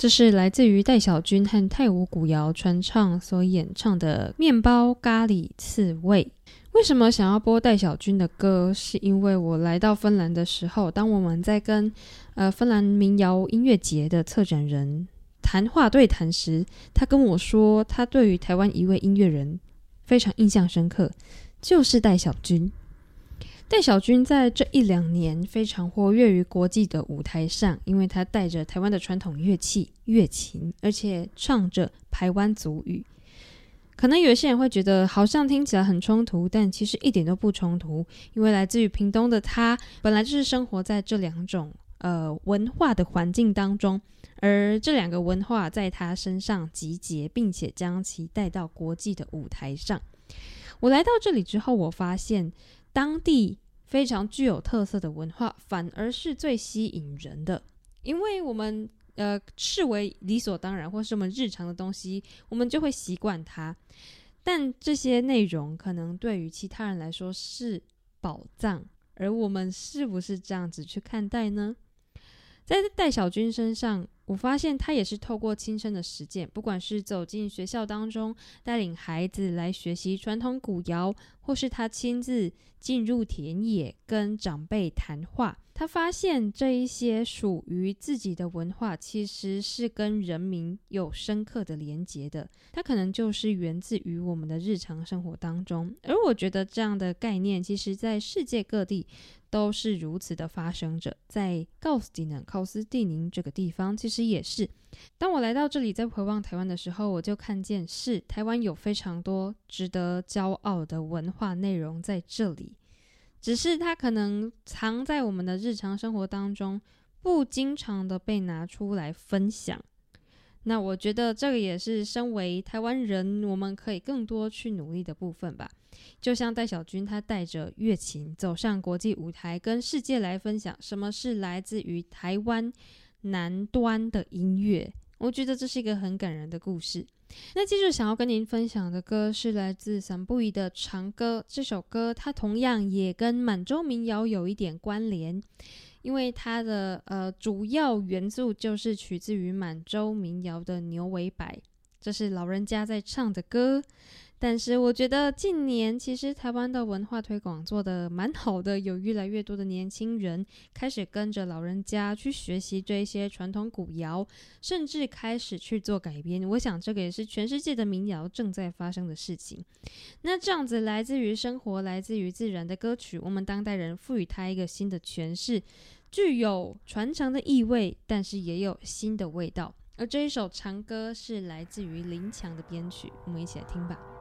这是来自于戴小军和泰舞古谣传唱所演唱的面包咖喱刺猬。为什么想要播戴小军的歌，是因为我来到芬兰的时候，当我们在跟芬兰民谣音乐节的策展人对谈时，他跟我说他对于台湾一位音乐人非常印象深刻，就是戴小军。戴小军在这1-2年非常活跃于国际的舞台上，因为他带着台湾的传统乐器乐琴，而且唱着排湾族语。可能有些人会觉得好像听起来很冲突，但其实一点都不冲突，因为来自于屏东的他本来就是生活在这2种文化的环境当中，而这2个文化在他身上集结，并且将其带到国际的舞台上。我来到这里之后，我发现当地非常具有特色的文化反而是最吸引人的，因为我们视为理所当然或是我们日常的东西，我们就会习惯它，但这些内容可能对于其他人来说是宝藏，而我们是不是这样子去看待呢？在戴小军身上，我发现他也是透过亲身的实践，不管是走进学校当中带领孩子来学习传统古谣，或是他亲自进入田野跟长辈谈话，他发现这一些属于自己的文化其实是跟人民有深刻的连结的，它可能就是源自于我们的日常生活当中。而我觉得这样的概念其实在世界各地都是如此的发生着，在考斯蒂宁这个地方其实也是。当我来到这里在回望台湾的时候，我就看见是台湾有非常多值得骄傲的文化内容在这里，只是它可能藏在我们的日常生活当中，不经常的被拿出来分享。那我觉得这个也是身为台湾人我们可以更多去努力的部分吧。就像戴小军他带着乐琴走上国际舞台，跟世界来分享什么是来自于台湾南端的音乐，我觉得这是一个很感人的故事。那接着想要跟您分享的歌是来自散布宜的长歌，这首歌它同样也跟满洲民谣有一点关联，因为它的主要元素就是取自于满洲民谣的牛尾摆，这是老人家在唱的歌。但是我觉得近年其实台湾的文化推广做得蛮好的，有越来越多的年轻人开始跟着老人家去学习这一些传统古谣，甚至开始去做改编。我想这个也是全世界的民谣正在发生的事情。那这样子来自于生活来自于自然的歌曲，我们当代人赋予它一个新的诠释，具有传承的意味，但是也有新的味道。而这一首长歌是来自于林强的编曲，我们一起来听吧。